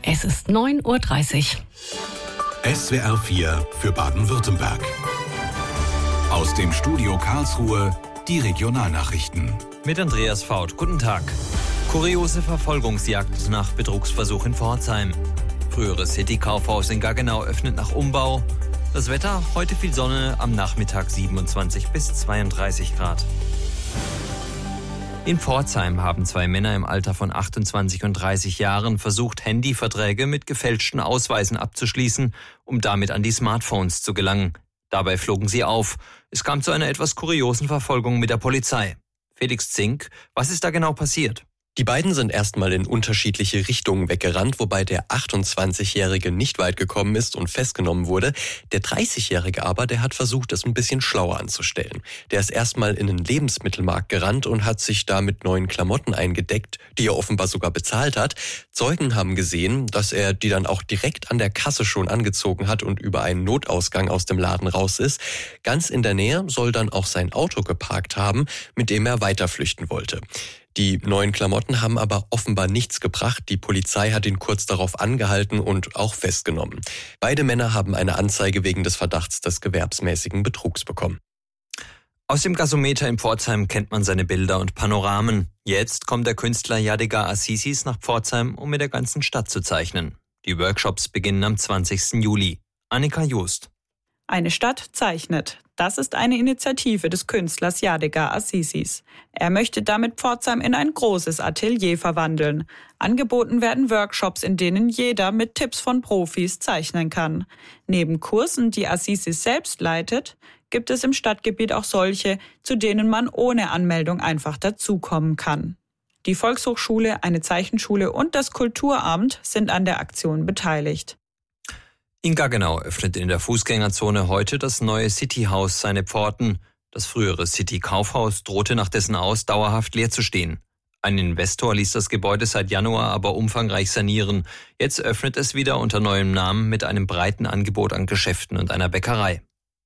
Es ist 9:30 Uhr. SWR 4 für Baden-Württemberg. Aus dem Studio Karlsruhe die Regionalnachrichten. Mit Andreas Faut. Guten Tag. Kuriose Verfolgungsjagd nach Betrugsversuch in Pforzheim. Früheres City-Kaufhaus in Gaggenau öffnet nach Umbau. Das Wetter, heute viel Sonne, am Nachmittag 27 bis 32 Grad. In Pforzheim haben 2 Männer im Alter von 28 und 30 Jahren versucht, Handyverträge mit gefälschten Ausweisen abzuschließen, um damit an die Smartphones zu gelangen. Dabei flogen sie auf. Es kam zu einer etwas kuriosen Verfolgung mit der Polizei. Felix Zink, was ist da genau passiert? Die beiden sind erstmal in unterschiedliche Richtungen weggerannt, wobei der 28-Jährige nicht weit gekommen ist und festgenommen wurde. Der 30-Jährige aber, der hat versucht, es ein bisschen schlauer anzustellen. Der ist erstmal in den Lebensmittelmarkt gerannt und hat sich da mit neuen Klamotten eingedeckt, die er offenbar sogar bezahlt hat. Zeugen haben gesehen, dass er die dann auch direkt an der Kasse schon angezogen hat und über einen Notausgang aus dem Laden raus ist. Ganz in der Nähe soll dann auch sein Auto geparkt haben, mit dem er weiter flüchten wollte. Die neuen Klamotten haben aber offenbar nichts gebracht. Die Polizei hat ihn kurz darauf angehalten und auch festgenommen. Beide Männer haben eine Anzeige wegen des Verdachts des gewerbsmäßigen Betrugs bekommen. Aus dem Gasometer in Pforzheim kennt man seine Bilder und Panoramen. Jetzt kommt der Künstler Yadigar Azizi's nach Pforzheim, um mit der ganzen Stadt zu zeichnen. Die Workshops beginnen am 20. Juli. Annika Just. Eine Stadt zeichnet. Das ist eine Initiative des Künstlers Yadigar Azizi's. Er möchte damit Pforzheim in ein großes Atelier verwandeln. Angeboten werden Workshops, in denen jeder mit Tipps von Profis zeichnen kann. Neben Kursen, die Azizi's selbst leitet, gibt es im Stadtgebiet auch solche, zu denen man ohne Anmeldung einfach dazukommen kann. Die Volkshochschule, eine Zeichenschule und das Kulturamt sind an der Aktion beteiligt. In Gaggenau öffnet in der Fußgängerzone heute das neue City-Haus seine Pforten. Das frühere City-Kaufhaus drohte nach dessen Aus dauerhaft leer zu stehen. Ein Investor ließ das Gebäude seit Januar aber umfangreich sanieren. Jetzt öffnet es wieder unter neuem Namen mit einem breiten Angebot an Geschäften und einer Bäckerei.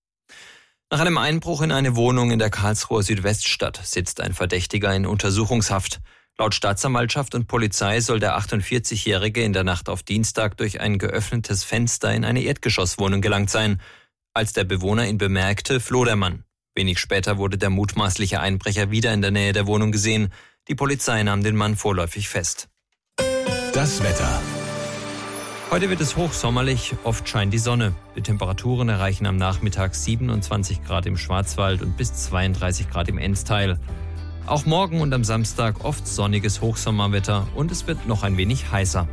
Nach einem Einbruch in eine Wohnung in der Karlsruher Südweststadt sitzt ein Verdächtiger in Untersuchungshaft. Laut Staatsanwaltschaft und Polizei soll der 48-Jährige in der Nacht auf Dienstag durch ein geöffnetes Fenster in eine Erdgeschosswohnung gelangt sein. Als der Bewohner ihn bemerkte, floh der Mann. Wenig später wurde der mutmaßliche Einbrecher wieder in der Nähe der Wohnung gesehen. Die Polizei nahm den Mann vorläufig fest. Das Wetter. Heute wird es hochsommerlich, oft scheint die Sonne. Die Temperaturen erreichen am Nachmittag 27 Grad im Schwarzwald und bis 32 Grad im Enztal. Auch morgen und am Samstag oft sonniges Hochsommerwetter und es wird noch ein wenig heißer.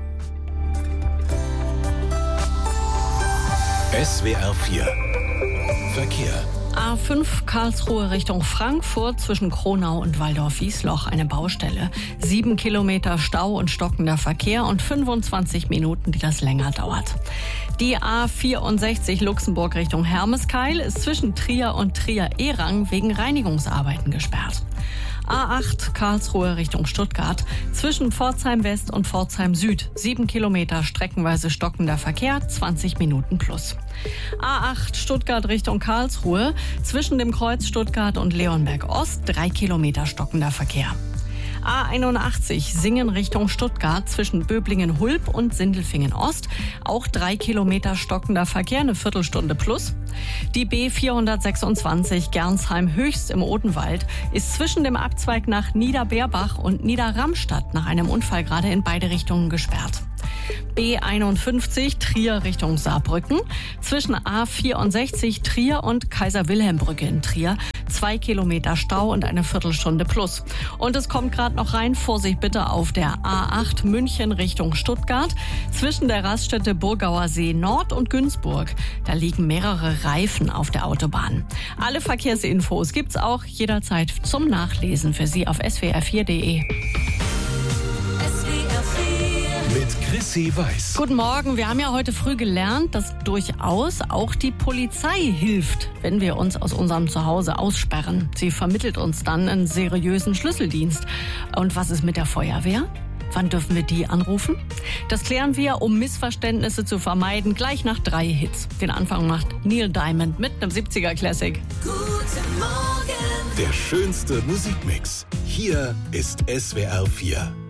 SWR 4 Verkehr. A5 Karlsruhe Richtung Frankfurt zwischen Kronau und Walldorf-Wiesloch eine Baustelle. 7 Kilometer Stau und stockender Verkehr und 25 Minuten, die das länger dauert. Die A64 Luxemburg Richtung Hermeskeil ist zwischen Trier und Trier-Erang wegen Reinigungsarbeiten gesperrt. A8 Karlsruhe Richtung Stuttgart zwischen Pforzheim West und Pforzheim Süd. 7 Kilometer streckenweise stockender Verkehr, 20 Minuten plus. A8 Stuttgart Richtung Karlsruhe zwischen dem Kreuz Stuttgart und Leonberg Ost. 3 Kilometer stockender Verkehr. A81 Singen Richtung Stuttgart zwischen Böblingen-Hulb und Sindelfingen Ost. Auch 3 Kilometer stockender Verkehr, eine Viertelstunde plus. Die B426 Gernsheim Höchst im Odenwald ist zwischen dem Abzweig nach Niederbeerbach und Niederramstadt nach einem Unfall gerade in beide Richtungen gesperrt. B51 Trier Richtung Saarbrücken zwischen A64 Trier und Kaiser-Wilhelm-Brücke in Trier. 2 Kilometer Stau und eine Viertelstunde plus. Und es kommt gerade noch rein, Vorsicht bitte auf der A8 München Richtung Stuttgart zwischen der Raststätte Burgauer See Nord und Günzburg. Da liegen mehrere Reifen auf der Autobahn. Alle Verkehrsinfos gibt's auch jederzeit zum Nachlesen für Sie auf swr4.de. Mit Chrissy Weiß. Guten Morgen. Wir haben ja heute früh gelernt, dass durchaus auch die Polizei hilft, wenn wir uns aus unserem Zuhause aussperren. Sie vermittelt uns dann einen seriösen Schlüsseldienst. Und was ist mit der Feuerwehr? Wann dürfen wir die anrufen? Das klären wir, um Missverständnisse zu vermeiden, gleich nach 3 Hits. Den Anfang macht Neil Diamond mit einem 70er-Classic. Guten Morgen. Der schönste Musikmix. Hier ist SWR 4.